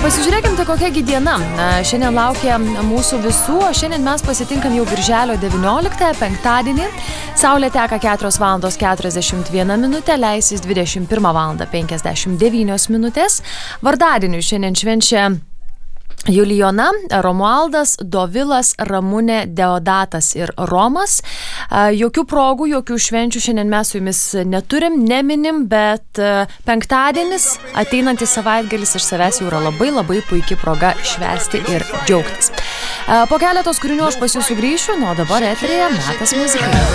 Pasižiūrėkim, tai kokiagi diena. Šiandien laukia mūsų visų, o šiandien mes pasitinkam jau birželio 19, penktadienį. Saulė teka 4 valandos 41 minutė, leisis 21 valandą 59 minutės. Vardadienių šiandien švenčia Julijona, Romualdas, Dovilas, Ramunė, Deodatas ir Romas. Jokių progų, jokių švenčių šiandien mes su jumis neturim, neminim, bet penktadienis, ateinantis savaitgalis iš savęs jau yra labai puikia proga švęsti ir džiaugtis. Po keletos kūrinių aš pas jūs sugrįšiu, o dabar eteryje metas muzikai.